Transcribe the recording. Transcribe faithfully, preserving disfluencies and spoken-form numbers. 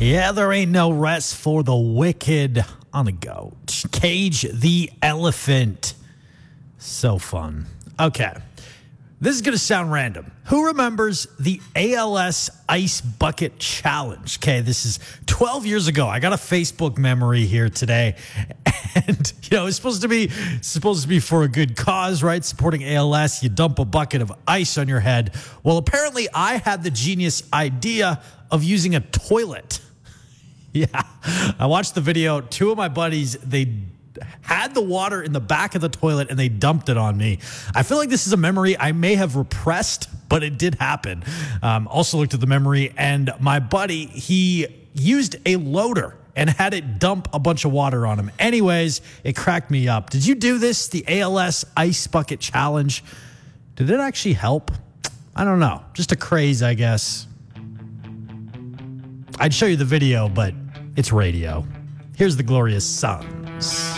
Yeah, there ain't no rest for the wicked on the go. Cage the elephant. So fun. Okay. This is going to sound random. Who remembers the A L S Ice Bucket Challenge? Okay, this is twelve years ago. I got a Facebook memory here today. And, you know, it's supposed to be supposed to be for a good cause, right? Supporting A L S. You dump a bucket of ice on your head. Well, apparently I had the genius idea of using a toilet. Yeah. I watched the video. Two of my buddies, they had the water in the back of the toilet and they dumped it on me. I feel like this is a memory I may have repressed, but it did happen. Um, also looked at the memory, and my buddy, he used a loader and had it dump a bunch of water on him. Anyways, it cracked me up. Did you do this, the A L S Ice Bucket Challenge? Did it actually help? I don't know. Just a craze, I guess. I'd show you the video, but it's radio. Here's the Glorious Sons.